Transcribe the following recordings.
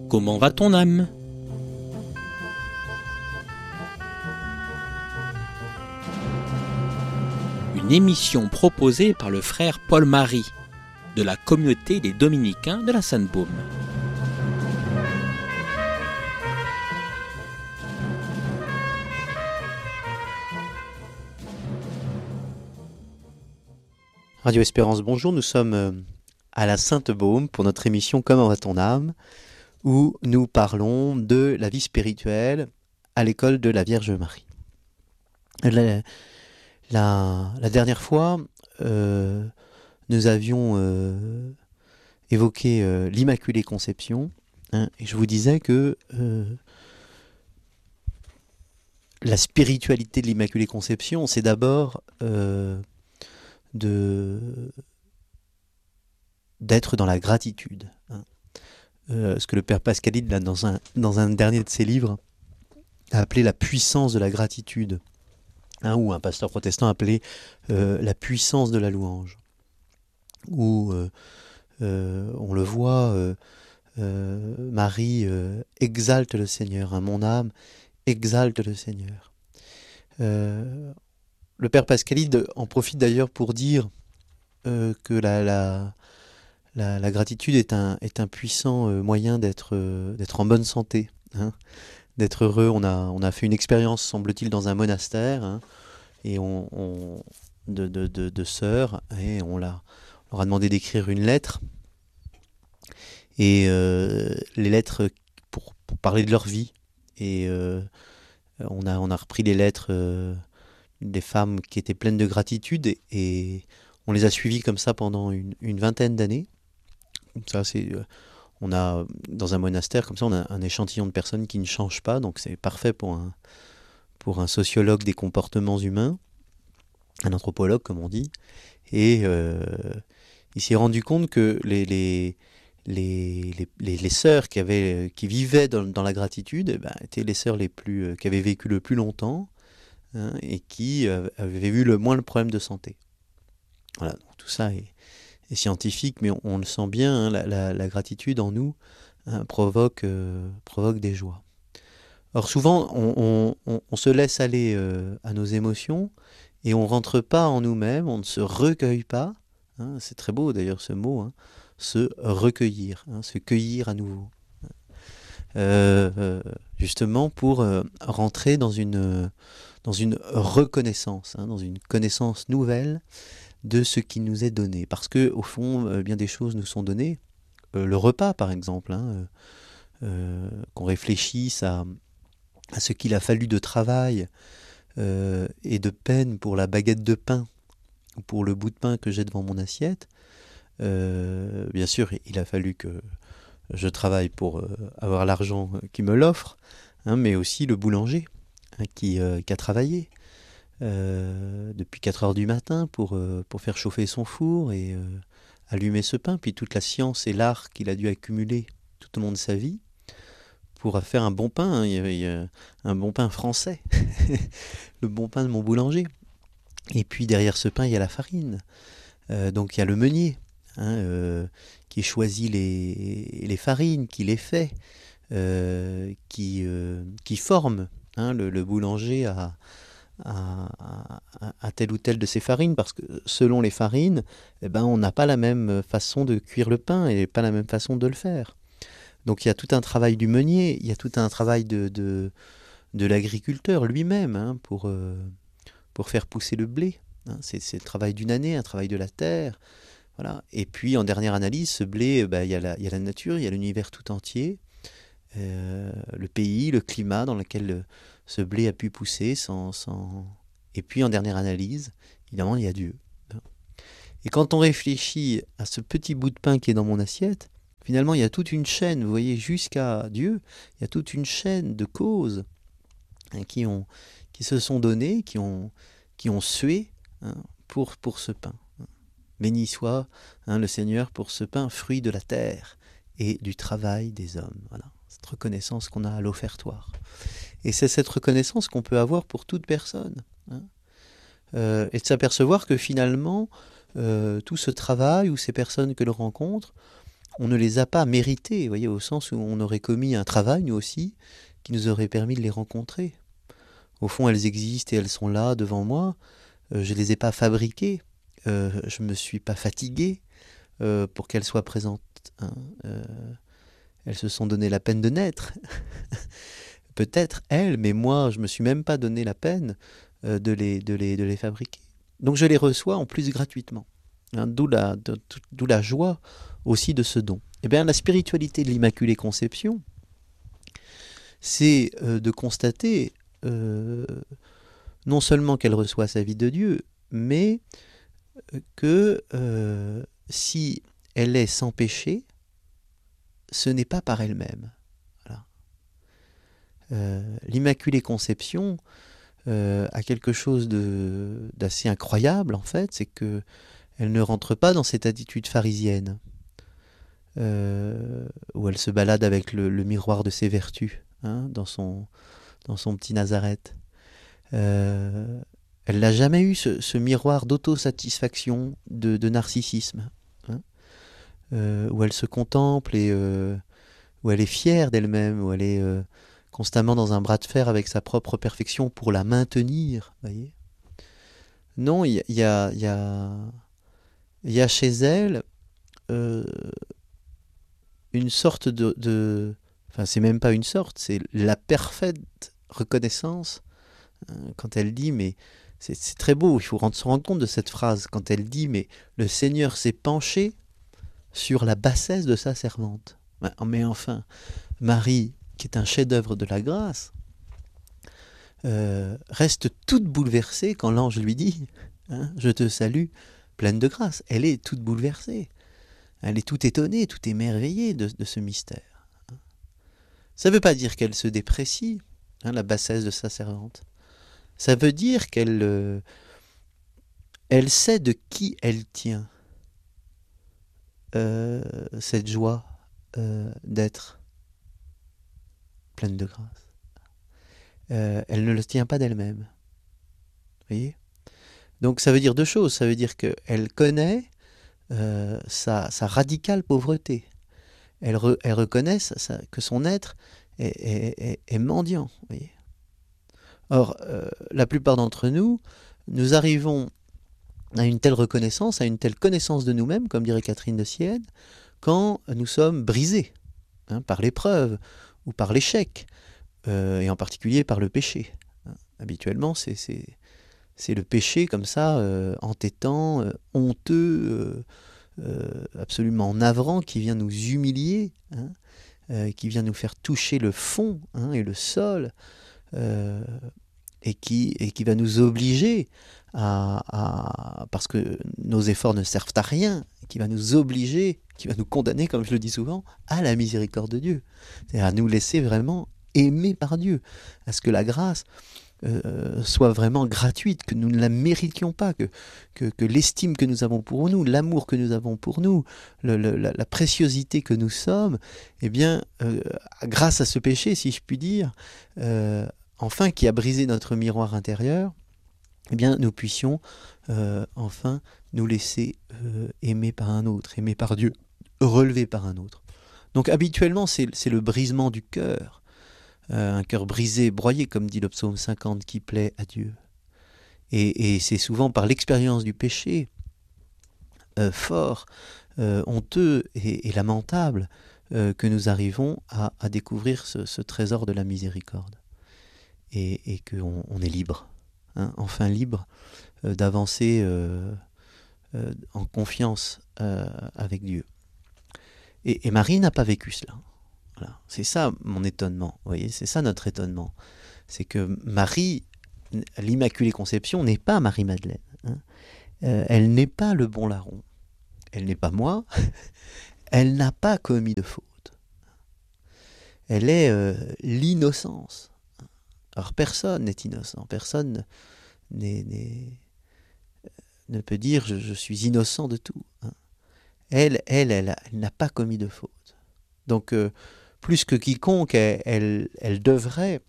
Comment va ton âme ? Une émission proposée par le frère Paul-Marie, de la communauté des Dominicains de la Sainte-Baume. Radio Espérance, bonjour, nous sommes à la Sainte-Baume pour notre émission Comment va ton âme, où nous parlons de la vie spirituelle à l'école de la Vierge Marie. La dernière fois, nous avions évoqué l'Immaculée Conception, et je vous disais que la spiritualité de l'Immaculée Conception, c'est d'abord d'être dans la gratitude. Ce que le Père Pascalide, là, dans un dernier de ses livres, a appelé la puissance de la gratitude, ou un pasteur protestant a appelé la puissance de la louange, où on le voit, Marie exalte le Seigneur, mon âme exalte le Seigneur. Le Père Pascalide en profite d'ailleurs pour dire que la gratitude est un puissant moyen d'être en bonne santé, d'être heureux. On a fait une expérience, semble-t-il, dans un monastère, et de sœurs, et on leur a demandé d'écrire une lettre, et les lettres pour parler de leur vie, et on a repris les lettres des femmes qui étaient pleines de gratitude, et on les a suivies comme ça pendant une vingtaine d'années. Ça, on a, dans un monastère comme ça, on a un échantillon de personnes qui ne changent pas, donc c'est parfait pour un sociologue des comportements humains, un anthropologue comme on dit, et il s'est rendu compte que les sœurs qui vivaient dans la gratitude, étaient les sœurs qui avaient vécu le plus longtemps, et qui avaient eu le moins le problème de santé. Voilà, donc tout ça est scientifique, mais on le sent bien, la gratitude en nous provoque des joies. Or souvent, on se laisse aller à nos émotions, et on ne rentre pas en nous-mêmes, on ne se recueille pas, c'est très beau d'ailleurs ce mot, se recueillir, se cueillir à nouveau. Justement pour rentrer dans une reconnaissance, dans une connaissance nouvelle de ce qui nous est donné. Parce que au fond, bien des choses nous sont données. Le repas, par exemple, qu'on réfléchisse à ce qu'il a fallu de travail et de peine pour la baguette de pain, ou pour le bout de pain que j'ai devant mon assiette. Bien sûr, il a fallu que je travaille pour avoir l'argent qui me l'offre, mais aussi le boulanger qui a travaillé depuis 4 heures du matin pour faire chauffer son four et allumer ce pain, puis toute la science et l'art qu'il a dû accumuler tout au long de sa vie pour faire un bon pain. Il y a un bon pain français, le bon pain de mon boulanger. Et puis derrière ce pain, il y a la farine. Donc il y a le meunier qui choisit les farines, qui les fait, qui forme le boulanger à telle ou telle de ces farines, parce que selon les farines, on n'a pas la même façon de cuire le pain et pas la même façon de le faire. Donc il y a tout un travail du meunier, il y a tout un travail de l'agriculteur lui-même pour faire pousser le blé. C'est le travail d'une année, un travail de la terre. Voilà. Et puis en dernière analyse, ce blé, il y a la nature, il y a l'univers tout entier, le pays, le climat dans lequel ce blé a pu pousser Et puis en dernière analyse, évidemment, il y a Dieu. Et quand on réfléchit à ce petit bout de pain qui est dans mon assiette, finalement, il y a toute une chaîne, vous voyez, jusqu'à Dieu, il y a toute une chaîne de causes qui se sont données, qui ont sué pour ce pain. Béni soit le Seigneur pour ce pain, fruit de la terre et du travail des hommes. Voilà, cette reconnaissance qu'on a à l'offertoire. Et c'est cette reconnaissance qu'on peut avoir pour toute personne. Et de s'apercevoir que finalement, tout ce travail ou ces personnes que l'on rencontre on ne les a pas méritées, vous voyez, au sens où on aurait commis un travail, nous aussi, qui nous aurait permis de les rencontrer. Au fond, elles existent et elles sont là devant moi. Je ne les ai pas fabriquées. Je ne me suis pas fatigué pour qu'elles soient présentes. Hein. Elles se sont donné la peine de naître. Peut-être elles, mais moi, je ne me suis même pas donné la peine de les fabriquer. Donc je les reçois en plus gratuitement. Hein, d'où la joie aussi de ce don. Eh bien, la spiritualité de l'Immaculée Conception, c'est de constater non seulement qu'elle reçoit sa vie de Dieu, mais que si elle est sans péché, ce n'est pas par elle-même. Voilà. L'Immaculée Conception a quelque chose d'assez incroyable, en fait, c'est que elle ne rentre pas dans cette attitude pharisienne, où elle se balade avec le miroir de ses vertus, hein, dans son petit Nazareth. Elle n'a jamais eu ce miroir d'autosatisfaction, de narcissisme, hein, où elle se contemple et où elle est fière d'elle-même, où elle est constamment dans un bras de fer avec sa propre perfection pour la maintenir, voyez. Non, il y a chez elle une sorte enfin, c'est même pas une sorte, c'est la parfaite reconnaissance, hein, quand elle dit, mais c'est très beau, il faut se rendre compte de cette phrase, quand elle dit, mais le Seigneur s'est penché sur la bassesse de sa servante. Mais enfin, Marie, qui est un chef-d'œuvre de la grâce, reste toute bouleversée quand l'ange lui dit, hein, je te salue, pleine de grâce. Elle est toute bouleversée. Elle est toute étonnée, toute émerveillée de ce mystère. Ça ne veut pas dire qu'elle se déprécie, hein, la bassesse de sa servante. Ça veut dire qu'elle sait de qui elle tient cette joie d'être pleine de grâce. Elle ne le tient pas d'elle-même. Vous voyez ? Donc ça veut dire deux choses. Ça veut dire qu'elle connaît sa radicale pauvreté. Elle reconnaît que son être est mendiant. Vous voyez ? Or, la plupart d'entre nous arrivons à une telle reconnaissance, à une telle connaissance de nous-mêmes, comme dirait Catherine de Sienne, quand nous sommes brisés, hein, par l'épreuve ou par l'échec, et en particulier par le péché. Habituellement, c'est le péché comme ça, entêtant, honteux, absolument navrant, qui vient nous humilier, hein, qui vient nous faire toucher le fond, hein, et le sol, et qui va nous obliger parce que nos efforts ne servent à rien, qui va nous obliger, qui va nous condamner, comme je le dis souvent, à la miséricorde de Dieu. C'est-à-dire à nous laisser vraiment aimer par Dieu, à ce que la grâce soit vraiment gratuite, que nous ne la méritions pas, que l'estime que nous avons pour nous, l'amour que nous avons pour nous, la préciosité que nous sommes, eh bien, grâce à ce péché, si je puis dire, enfin, qui a brisé notre miroir intérieur, eh bien, nous puissions enfin nous laisser aimer par un autre, aimer par Dieu, relever par un autre. Donc habituellement, c'est le brisement du cœur, un cœur brisé, broyé, comme dit le psaume 50, qui plaît à Dieu. Et c'est souvent par l'expérience du péché, fort, honteux et lamentable, que nous arrivons à découvrir ce trésor de la miséricorde. Et qu'on est libre, hein, enfin libre d'avancer en confiance avec Dieu. Et Marie n'a pas vécu cela. Voilà. C'est ça mon étonnement, vous voyez, c'est ça notre étonnement. C'est que Marie, l'Immaculée Conception, n'est pas Marie-Madeleine. Hein. Elle n'est pas le bon larron. Elle n'est pas moi. Elle n'a pas commis de faute. Elle est l'innocence. Alors personne n'est innocent, personne ne peut dire je suis innocent de tout. Hein. Elle n'a pas commis de faute. Donc plus que quiconque, elle devrait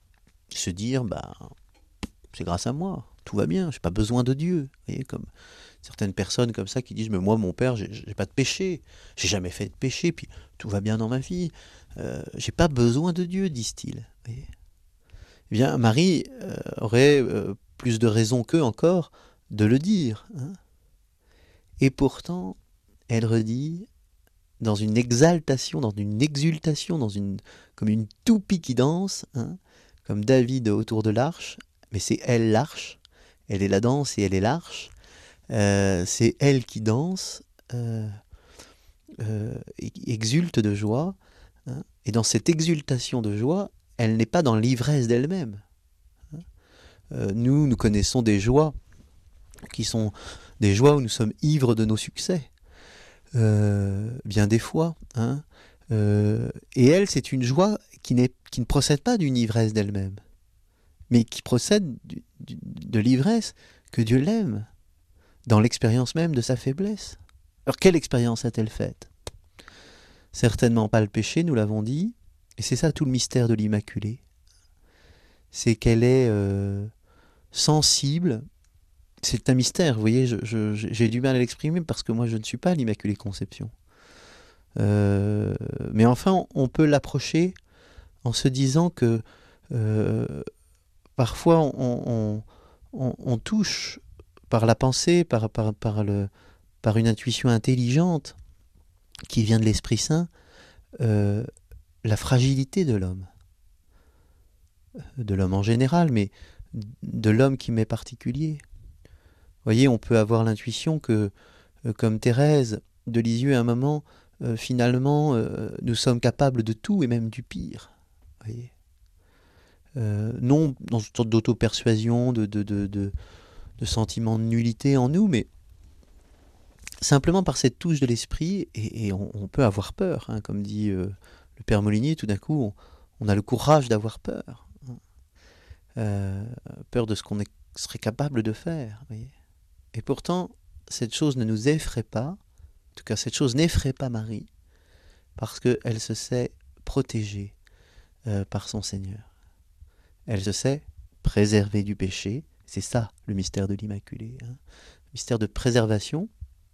se dire c'est grâce à moi, tout va bien, j'ai pas besoin de Dieu. Vous voyez, comme certaines personnes comme ça qui disent, mais moi, mon père, j'ai pas de péché, j'ai jamais fait de péché, puis tout va bien dans ma vie, j'ai pas besoin de Dieu, disent-ils. Voyez. Eh bien, Marie aurait plus de raisons qu'eux encore de le dire. Hein. Et pourtant, elle redit, dans une exaltation, dans une exultation, comme une toupie qui danse, hein, comme David autour de l'arche, mais c'est elle l'arche, elle est la danse et elle est l'arche, c'est elle qui danse, exulte de joie, hein, et dans cette exultation de joie, elle n'est pas dans l'ivresse d'elle-même. Nous connaissons des joies qui sont des joies où nous sommes ivres de nos succès. Bien des fois. Hein, et elle, c'est une joie qui ne procède pas d'une ivresse d'elle-même, mais qui procède de l'ivresse que Dieu l'aime, dans l'expérience même de sa faiblesse. Alors quelle expérience a-t-elle faite? Certainement pas le péché, nous l'avons dit, et c'est ça tout le mystère de l'Immaculée. C'est qu'elle est sensible. C'est un mystère, vous voyez, j'ai du mal à l'exprimer parce que moi je ne suis pas l'Immaculée Conception. Mais enfin, on peut l'approcher en se disant que parfois on touche par la pensée, par une intuition intelligente qui vient de l'Esprit Saint, la fragilité de l'homme en général, mais de l'homme qui m'est particulier. Vous voyez, on peut avoir l'intuition que, comme Thérèse de Lisieux à un moment, finalement, nous sommes capables de tout et même du pire. Vous voyez, non dans une sorte d'auto-persuasion, de sentiment de nullité en nous, mais simplement par cette touche de l'esprit, et on peut avoir peur, hein, comme dit le Père Molinier, tout d'un coup, on a le courage d'avoir peur. Peur de ce qu'on serait capable de faire. Vous voyez. Et pourtant, cette chose ne nous effraie pas, en tout cas cette chose n'effraie pas Marie, parce qu'elle se sait protégée par son Seigneur. Elle se sait préservée du péché, c'est ça le mystère de l'Immaculée. Hein. Mystère de préservation.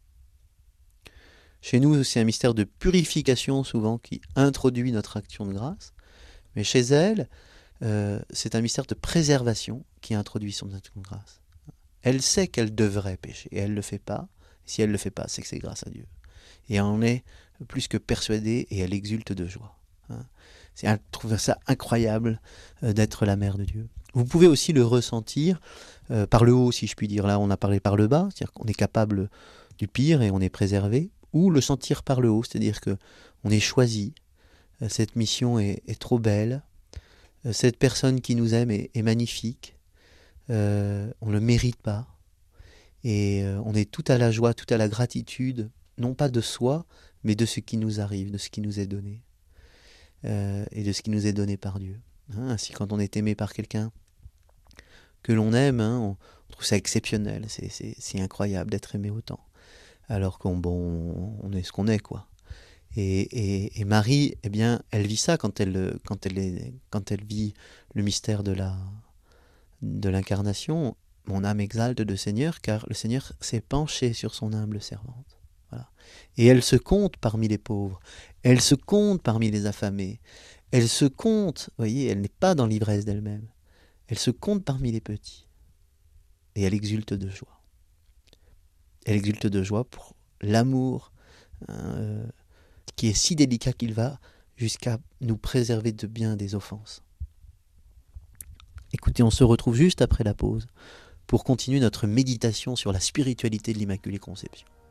Chez nous, c'est un mystère de purification souvent qui introduit notre action de grâce, mais chez elle, c'est un mystère de préservation qui introduit son action de grâce. Elle sait qu'elle devrait pécher et elle ne le fait pas. Si elle ne le fait pas, c'est que c'est grâce à Dieu. Et elle en est plus que persuadée et elle exulte de joie. Je trouve ça incroyable d'être la mère de Dieu. Vous pouvez aussi le ressentir par le haut, si je puis dire. Là, on a parlé par le bas, c'est-à-dire qu'on est capable du pire et on est préservé. Ou le sentir par le haut, c'est-à-dire qu'on est choisi. Cette mission est trop belle. Cette personne qui nous aime est magnifique. On ne le mérite pas. Et on est tout à la joie, tout à la gratitude, non pas de soi, mais de ce qui nous arrive, de ce qui nous est donné. Et de ce qui nous est donné par Dieu. Hein, ainsi, quand on est aimé par quelqu'un que l'on aime, hein, on trouve ça exceptionnel. C'est incroyable d'être aimé autant. Alors qu'on est ce qu'on est, quoi. Et Marie, eh bien, elle vit ça quand elle vit le mystère de l'incarnation. Mon âme exalte le Seigneur, car le Seigneur s'est penché sur son humble servante. Voilà. Et elle se compte parmi les pauvres, elle se compte parmi les affamés, elle se compte, vous voyez, elle n'est pas dans l'ivresse d'elle-même, elle se compte parmi les petits. Et elle exulte de joie. Elle exulte de joie pour l'amour qui est si délicat qu'il va jusqu'à nous préserver de bien des offenses. Écoutez, on se retrouve juste après la pause pour continuer notre méditation sur la spiritualité de l'Immaculée Conception.